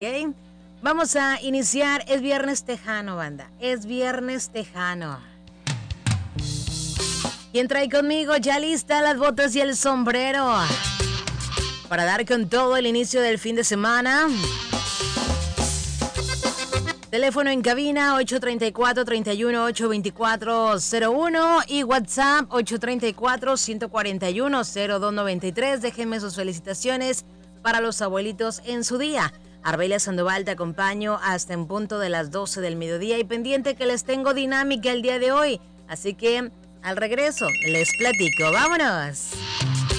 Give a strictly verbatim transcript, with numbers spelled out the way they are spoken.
¿Ok? Vamos a iniciar. Es viernes tejano, banda. Es viernes tejano. ¿Quién trae conmigo? Ya lista las botas y el sombrero para dar con todo el inicio del fin de semana. Teléfono en cabina ocho tres cuatro, tres uno ocho, dos cuatro cero uno y WhatsApp ocho tres cuatro, uno cuatro uno, cero dos nueve tres. Déjenme sus felicitaciones para los abuelitos en su día. Arbelia Sandoval, te acompaño hasta en punto de las doce del mediodía y pendiente que les tengo dinámica el día de hoy. Así que al regreso les platico. ¡Vámonos!